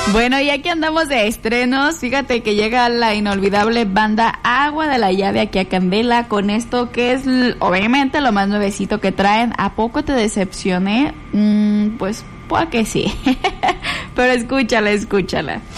Bueno, y aquí andamos de estrenos. Fíjate que llega la inolvidable banda Agua de la Llave aquí a Candela con esto que es obviamente lo más nuevecito que traen. ¿A poco te decepcioné? Pues que sí. Pero escúchala.